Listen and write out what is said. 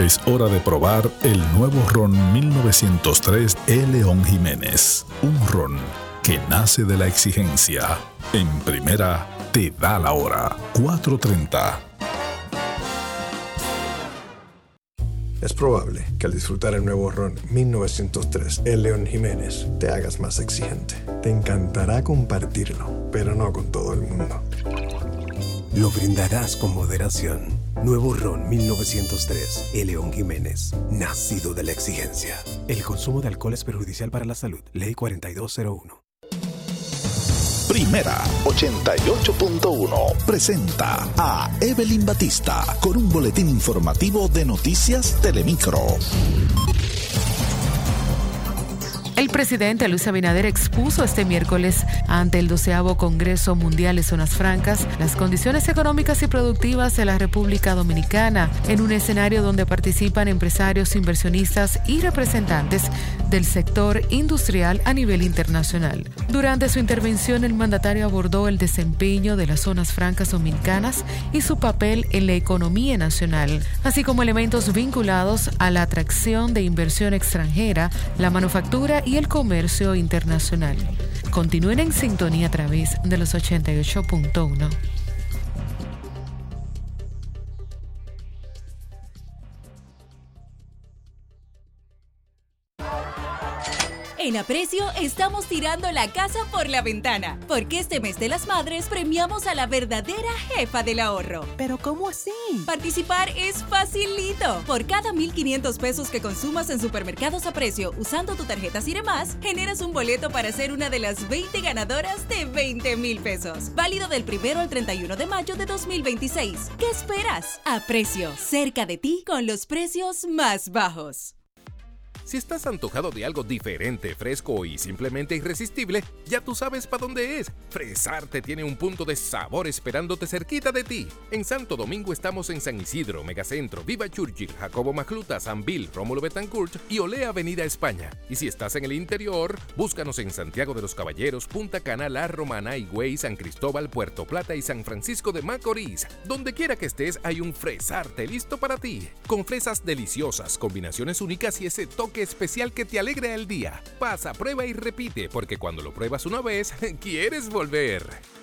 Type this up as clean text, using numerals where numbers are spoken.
Es hora de probar el nuevo ron 1903 E. León Jiménez. Un ron que nace de la exigencia. En primera, te da la hora. 4:30. Es probable que al disfrutar el nuevo ron 1903 E. León Jiménez te hagas más exigente. Te encantará compartirlo, pero no con todo el mundo. Lo brindarás con moderación. Nuevo ron 1903 E. León Jiménez, nacido de la exigencia. El consumo de alcohol es perjudicial para la salud. Ley 4201. Primera 88.1 presenta a Evelyn Batista con un boletín informativo de Noticias Telemicro. El presidente Luis Abinader expuso este miércoles ante el 12º Congreso Mundial de Zonas Francas las condiciones económicas y productivas de la República Dominicana en un escenario donde participan empresarios, inversionistas y representantes del sector industrial a nivel internacional. Durante su intervención, el mandatario abordó el desempeño de las zonas francas dominicanas y su papel en la economía nacional, así como elementos vinculados a la atracción de inversión extranjera, la manufactura y el comercio internacional. Continúen en sintonía a través de los 88.1. En Aprecio estamos tirando la casa por la ventana, porque este mes de las madres premiamos a la verdadera jefa del ahorro. ¿Pero cómo así? Participar es facilito. Por cada 1,500 pesos que consumas en Supermercados Aprecio usando tu tarjeta Ciremás, generas un boleto para ser una de las 20 ganadoras de 20,000 pesos. Válido del 1 al 31 de mayo de 2026. ¿Qué esperas? Aprecio, cerca de ti con los precios más bajos. Si estás antojado de algo diferente, fresco y simplemente irresistible, ya tú sabes para dónde es. Fresarte tiene un punto de sabor esperándote cerquita de ti. En Santo Domingo estamos en San Isidro, Megacentro, Viva Churchill, Jacobo Magluta, San Bill, Rómulo Betancourt y Olea Avenida España. Y si estás en el interior, búscanos en Santiago de los Caballeros, Punta Cana, La Romana, Higüey, San Cristóbal, Puerto Plata y San Francisco de Macorís. Donde quiera que estés, hay un Fresarte listo para ti. Con fresas deliciosas, combinaciones únicas y ese toque especial que te alegra el día. Pasa, prueba y repite, porque cuando lo pruebas una vez, quieres volver.